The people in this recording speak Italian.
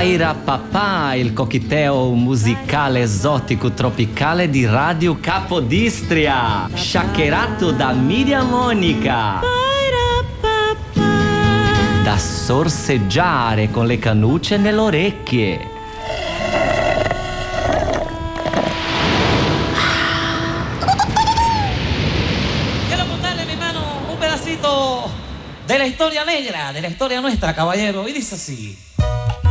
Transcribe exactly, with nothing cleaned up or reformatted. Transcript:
Paira Papà, il cocktail musicale esotico tropicale di Radio Capodistria, shackerato da Miriam Monica. Da sorseggiare con le cannucce nelle orecchie. Quiero contarle, mi hermano, un pedacito de la historia negra, de la historia nuestra, caballero. Y dice así.